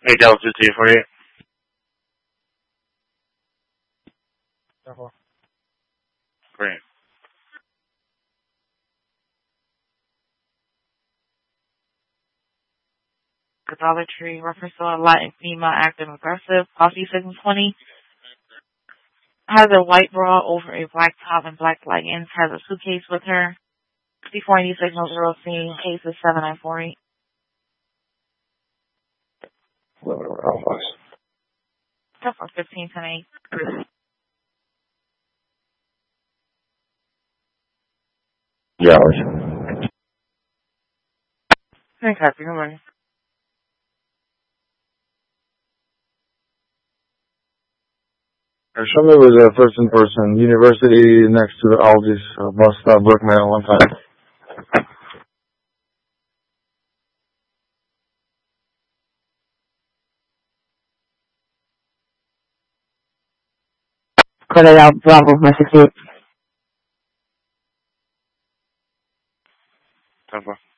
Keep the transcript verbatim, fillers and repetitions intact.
Hey, Delta two forty-eight. Great. The Dollar Tree, reference to a Latin female acting aggressive, coffee seven twenty. Has a white bra over a black top and black leggings. Has a suitcase with her. Before any signal zero scene, case is seven nine four eight. That's for fifteen ten eight. Yeah. Hey, copy. Good morning. Show me was a first in person university next to the Aldi's uh, bus stop, Brookman, one time. Cut it out, Bravo, Massachusetts. ten four.